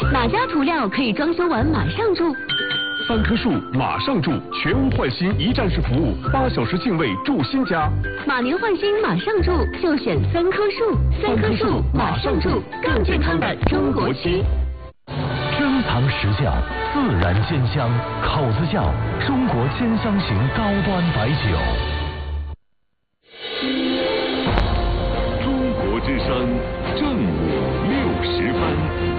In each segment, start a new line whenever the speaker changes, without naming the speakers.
哪家涂料可以装修完马上住
？3棵树马上住，全屋换新一站式服务，8小时净位住新家。
马年换新马上住，就选3棵树。3棵树马上住，更健康的中国区。
珍藏实窖，自然鲜香，口子窖，中国鲜香型高端白酒。
中国之声正午60分。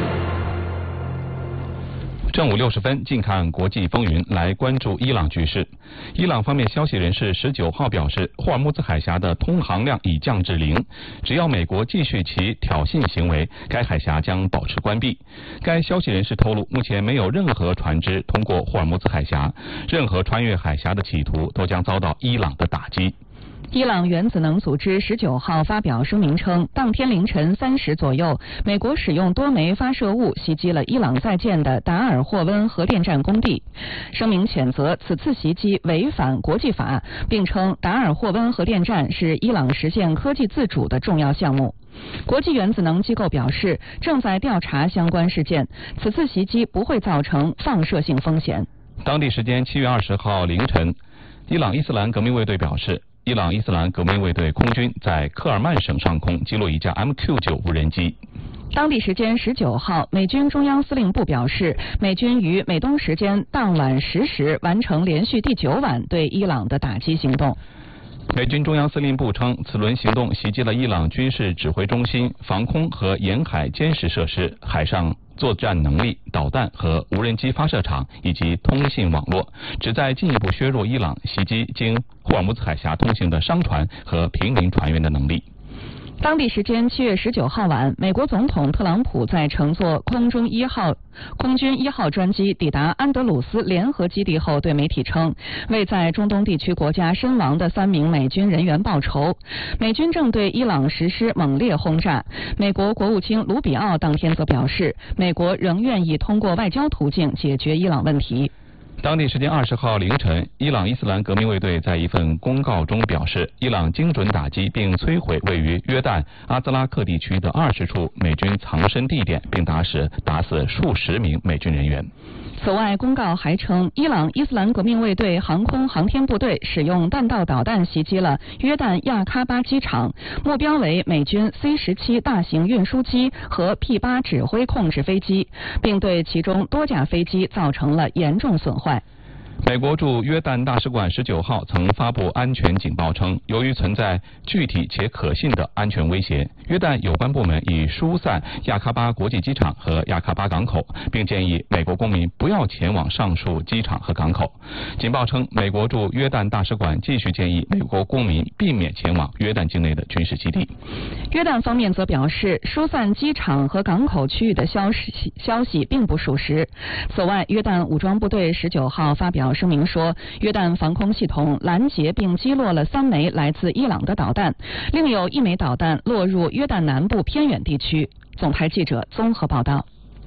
正午60分，近看国际风云，来关注伊朗局势。伊朗方面消息人士19号表示，霍尔木兹海峡的通航量已降至0，只要美国继续其挑衅行为，该海峡将保持关闭。该消息人士透露，目前没有任何船只通过霍尔木兹海峡，任何穿越海峡的企图都将遭到伊朗的打击。
伊朗原子能组织19号发表声明称，当天凌晨3时左右，美国使用多枚发射物袭击了伊朗在建的达尔霍温核电站工地。声明谴责此次袭击违反国际法，并称达尔霍温核电站是伊朗实现科技自主的重要项目。国际原子能机构表示，正在调查相关事件，此次袭击不会造成放射性风险。
当地时间7月20号凌晨，伊朗伊斯兰革命卫队表示，伊朗伊斯兰革命卫队空军在科尔曼省上空击落一架 MQ-9 无人机。
当地时间19号，美军中央司令部表示，美军于美东时间当晚10时完成连续第9晚对伊朗的打击行动。
美军中央司令部称，此轮行动袭击了伊朗军事指挥中心、防空和沿海监视设施、海上作战能力、导弹和无人机发射场以及通信网络，旨在进一步削弱伊朗袭击经霍尔木兹海峡通行的商船和平民船员的能力。
当地时间7月19号晚，美国总统特朗普在乘坐空军1号专机抵达安德鲁斯联合基地后，对媒体称，为在中东地区国家身亡的3名美军人员报仇。美军正对伊朗实施猛烈轰炸。美国国务卿卢比奥当天则表示，美国仍愿意通过外交途径解决伊朗问题。
当地时间20号凌晨，伊朗伊斯兰革命卫队在一份公告中表示，伊朗精准打击并摧毁位于约旦阿兹拉克地区的20处美军藏身地点，并打死数十名美军人员。
此外，公告还称，伊朗伊斯兰革命卫队航空航天部队使用弹道导弹袭击了约旦亚喀巴机场，目标为美军 C-17 大型运输机和 P-8 指挥控制飞机，并对其中多架飞机造成了严重损坏。
美国驻约旦大使馆19号曾发布安全警报称，由于存在具体且可信的安全威胁，约旦有关部门已疏散亚喀巴国际机场和亚喀巴港口，并建议美国公民不要前往上述机场和港口。警报称，美国驻约旦大使馆继续建议美国公民避免前往约旦境内的军事基地。
约旦方面则表示，疏散机场和港口区域的消息并不属实。此外，约旦武装部队19号发表声明说，约旦防空系统拦截并击落了3枚来自伊朗的导弹，另有1枚导弹落入约旦南部偏远地区。总台记者综合报道。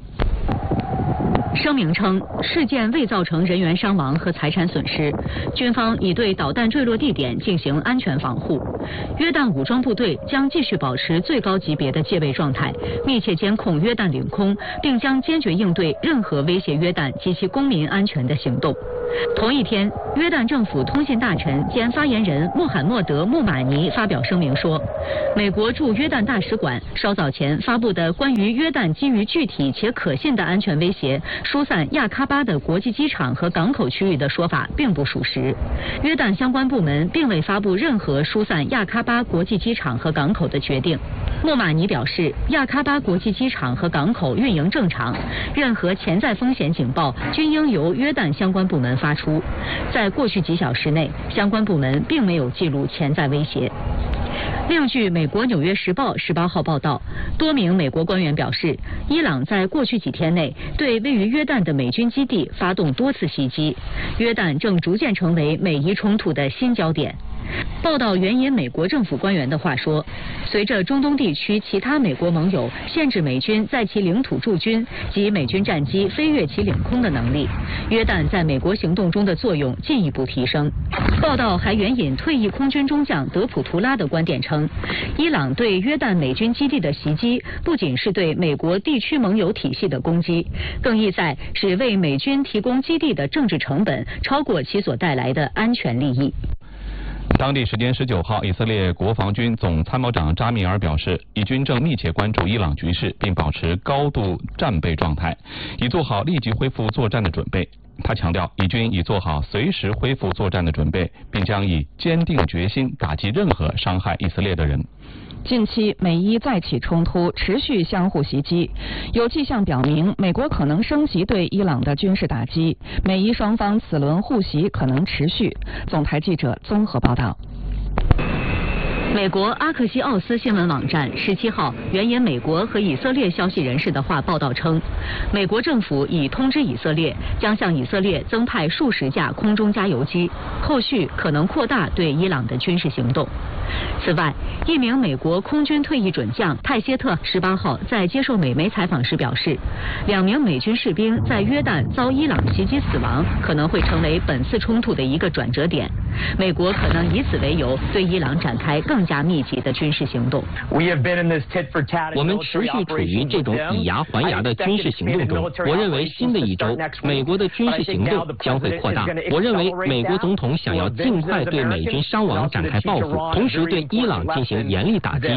声明称，事件未造成人员伤亡和财产损失，军方已对导弹坠落地点进行安全防护。约旦武装部队将继续保持最高级别的戒备状态，密切监控约旦领空，并将坚决应对任何威胁约旦及其公民安全的行动。同一天，约旦政府通信大臣兼发言人穆罕默德·穆马尼发表声明说，美国驻约旦大使馆稍早前发布的关于约旦基于具体且可信的安全威胁疏散亚喀巴的国际机场和港口区域的说法并不属实。约旦相关部门并未发布任何疏散亚喀巴国际机场和港口的决定。穆马尼表示，亚喀巴国际机场和港口运营正常，任何潜在风险警报均应由约旦相关部门发出。在过去几小时内，相关部门并没有记录潜在威胁。另据美国《纽约时报》18号报道，多名美国官员表示，伊朗在过去几天内对位于约旦的美军基地发动多次袭击，约旦正逐渐成为美伊冲突的新焦点。 报道援引美国政府官员的话说，随着中东地区其他美国盟友限制美军在其领土驻军及美军战机飞越其领空的能力，约旦在美国行动中的作用进一步提升。报道还援引退役空军中将德普图拉的观点称，伊朗对约旦美军基地的袭击不仅是对美国地区盟友体系的攻击，更意在使为美军提供基地的政治成本超过其所带来的安全利益。
当地时间19号，以色列国防军总参谋长扎米尔表示，以军正密切关注伊朗局势，并保持高度战备状态，已做好立即恢复作战的准备。他强调，以军已做好随时恢复作战的准备，并将以坚定决心打击任何伤害以色列的人。
近期美伊再起冲突，持续相互袭击，有迹象表明美国可能升级对伊朗的军事打击，美伊双方此轮互袭可能持续。总台记者综合报道。
美国阿克西奥斯新闻网站17号援引美国和以色列消息人士的话报道称，美国政府已通知以色列将向以色列增派数十架空中加油机，后续可能扩大对伊朗的军事行动。此外，一名美国空军退役准将泰歇特18号在接受美媒采访时表示，2名美军士兵在约旦遭伊朗袭击死亡，可能会成为本次冲突的一个转折点。美国可能以此为由对伊朗展开更加密集的军事行动。
我们持续处于这种以牙还牙的军事行动中。我认为新的一周，美国的军事行动将会扩大。我认为美国总统想要尽快对美军伤亡展开报复，同时对伊朗进行严厉打击。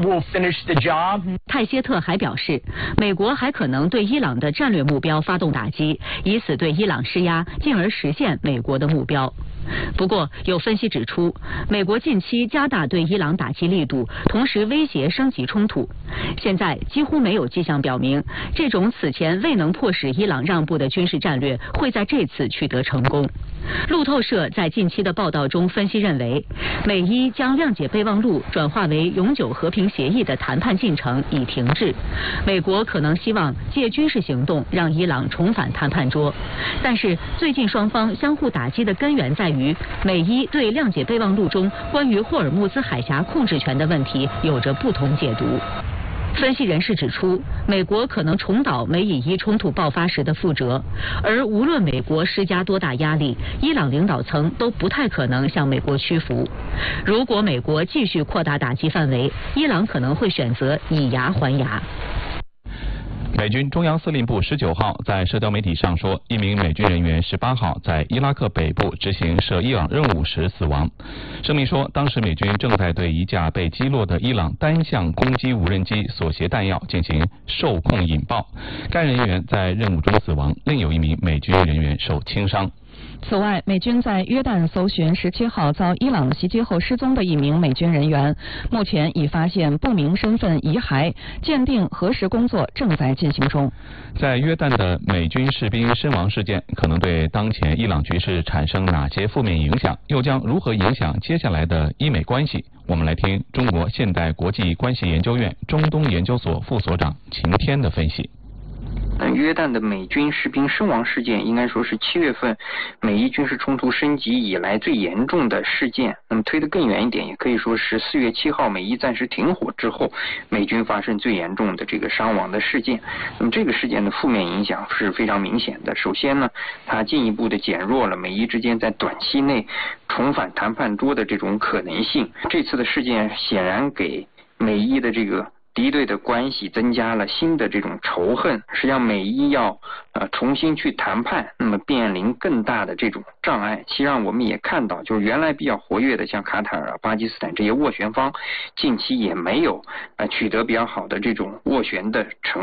泰歇特还表示，美国还可能对伊朗的战略目标发动打击，以此对伊朗施压，进而实现美国的目标。不过，有分析指出，美国近期加大对伊朗打击力度，同时威胁升级冲突。现在几乎没有迹象表明，这种此前未能迫使伊朗让步的军事战略会在这次取得成功。路透社在近期的报道中分析认为，美伊将谅解备忘录转化为永久和平协议的谈判进程已停滞。美国可能希望借军事行动让伊朗重返谈判桌，但是最近双方相互打击的根源在于美伊对谅解备忘录中关于霍尔木兹海峡控制权的问题有着不同解读。分析人士指出，美国可能重蹈美以伊冲突爆发时的覆辙，而无论美国施加多大压力，伊朗领导层都不太可能向美国屈服。如果美国继续扩大打击范围，伊朗可能会选择以牙还牙。
美军中央司令部19号在社交媒体上说，一名美军人员18号在伊拉克北部执行涉伊朗任务时死亡。声明说，当时美军正在对一架被击落的伊朗单向攻击无人机所携弹药进行受控引爆，该人员在任务中死亡，另有一名美军人员受轻伤。
此外，美军在约旦搜寻17号遭伊朗袭击后失踪的一名美军人员，目前已发现不明身份遗骸，鉴定核实工作正在进行中。
在约旦的美军士兵身亡事件可能对当前伊朗局势产生哪些负面影响，又将如何影响接下来的伊美关系？我们来听中国现代国际关系研究院中东研究所副所长秦天的分析。
约旦的美军士兵身亡事件应该说是7月份美伊军事冲突升级以来最严重的事件。那么推得更远一点，也可以说是4月7号美伊暂时停火之后，美军发生最严重的这个伤亡的事件。那么这个事件的负面影响是非常明显的。首先呢，它进一步的减弱了美伊之间在短期内重返谈判桌的这种可能性。这次的事件显然给美伊的这个敌对的关系增加了新的这种仇恨。实际上美伊要重新去谈判，那么面临更大的这种障碍。其实上我们也看到，就是原来比较活跃的像卡塔尔、巴基斯坦这些斡旋方，近期也没有取得比较好的这种斡旋的成